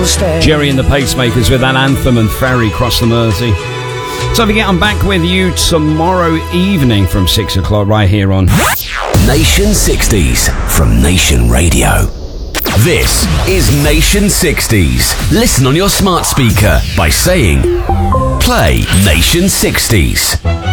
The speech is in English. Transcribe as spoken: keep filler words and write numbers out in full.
Jerry and the Pacemakers with that anthem and Ferry Cross the Mersey. So if you get, I'm back with you tomorrow evening from six o'clock right here on Nation sixties from Nation Radio. This is Nation sixties. Listen on your smart speaker by saying, play Nation sixties.